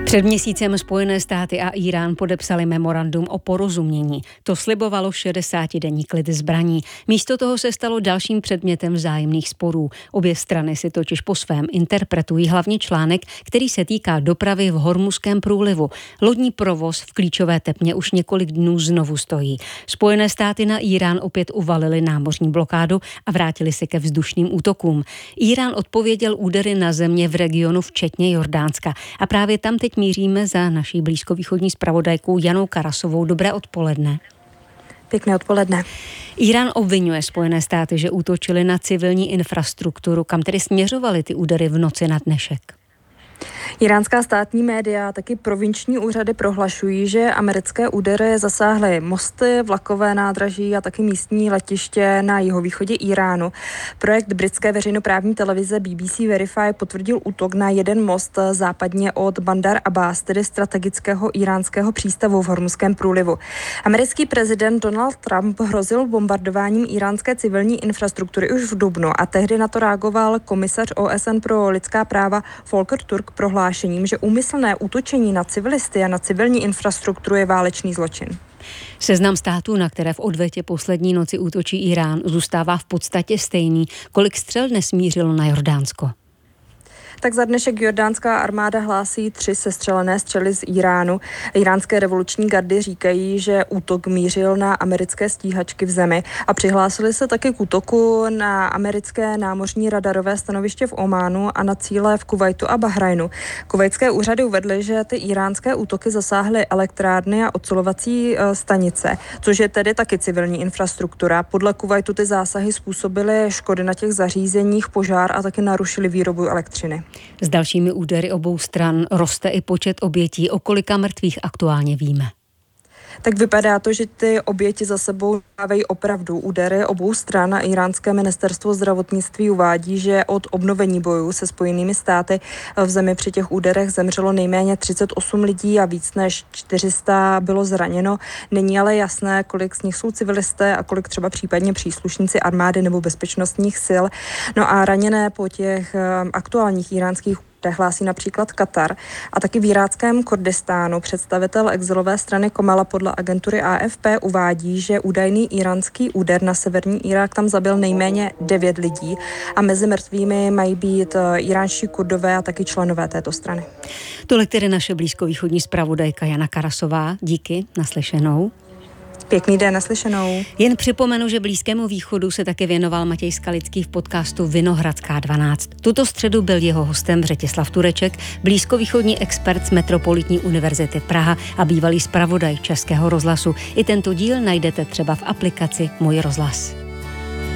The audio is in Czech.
Před měsícem Spojené státy a Írán podepsali memorandum o porozumění. To slibovalo 60denní klid zbraní. Místo toho se stalo dalším předmětem vzájemných sporů. Obě strany si totiž po svém interpretují hlavně článek, který se týká dopravy v Hormuzském průlivu. Lodní provoz v klíčové tepně už několik dnů znovu stojí. Spojené státy na Írán opět uvalily námořní blokádu a vrátili se ke vzdušným útokům. Írán odpověděl údery na země v regionu včetně Jordánska. A právě tam teď míříme za naší blízkovýchodní zpravodajkou Janou Karasovou. Dobré odpoledne. Pěkné odpoledne. Írán obvinuje Spojené státy, že útočili na civilní infrastrukturu. Kam tedy směřovaly ty údery v noci na dnešek? Iránská státní média a taky provinční úřady prohlašují, že americké údery zasáhly mosty, vlakové nádraží a taky místní letiště na jihovýchodě Iránu. Projekt britské veřejnoprávní televize BBC Verify potvrdil útok na jeden most západně od Bandar Abbas, tedy strategického iránského přístavu v Hormuzském průlivu. Americký prezident Donald Trump hrozil bombardováním iránské civilní infrastruktury už v dubnu a tehdy na to reagoval komisař OSN pro lidská práva Volker Turk prohlášením, že úmyslné útočení na civilisty a na civilní infrastrukturu je válečný zločin. Seznam států, na které v odvetě poslední noci útočí Irán, zůstává v podstatě stejný. Kolik střel dnes mířilo na Jordánsko? Tak za dnešek jordánská armáda hlásí 3 sestřelené střely z Iránu. Iránské revoluční gardy říkají, že útok mířil na americké stíhačky v zemi a přihlásili se taky k útoku na americké námořní radarové stanoviště v Ománu a na cíle v Kuvajtu a Bahrajnu. Kuvajtské úřady uvedly, že ty iránské útoky zasáhly elektrárny a ocelovací stanice, což je tedy taky civilní infrastruktura. Podle Kuvajtu ty zásahy způsobily škody na těch zařízeních, požár a taky narušily výrobu elektřiny. S dalšími údery obou stran roste i počet obětí. O kolika mrtvých aktuálně víme? Tak vypadá to, že ty oběti za sebou dávají opravdu údery obou stran. Iránské ministerstvo zdravotnictví uvádí, že od obnovení bojů se Spojenými státy v zemi při těch úderech zemřelo nejméně 38 lidí a víc než 400 bylo zraněno. Není ale jasné, kolik z nich jsou civilisté a kolik třeba případně příslušníci armády nebo bezpečnostních sil. No a raněné po těch aktuálních iránských hlásí například Katar a taky v iráckém Kurdistánu. Představitel exilové strany Komala podle agentury AFP uvádí, že údajný iránský úder na severní Irák tam zabil nejméně 9 lidí a mezi mrtvými mají být iránští Kurdové a taky členové této strany. Tolik tedy naše blízkovýchodní zpravodajka Jana Karasová. Díky, naslyšenou. Pěkný den, naslyšenou. Jen připomenu, že Blízkému východu se také věnoval Matěj Skalický v podcastu Vinohradská 12. Tuto středu byl jeho hostem Řetislav Tureček, blízkovýchodní expert z Metropolitní univerzity Praha a bývalý zpravodaj Českého rozhlasu. I tento díl najdete třeba v aplikaci Můj rozhlas.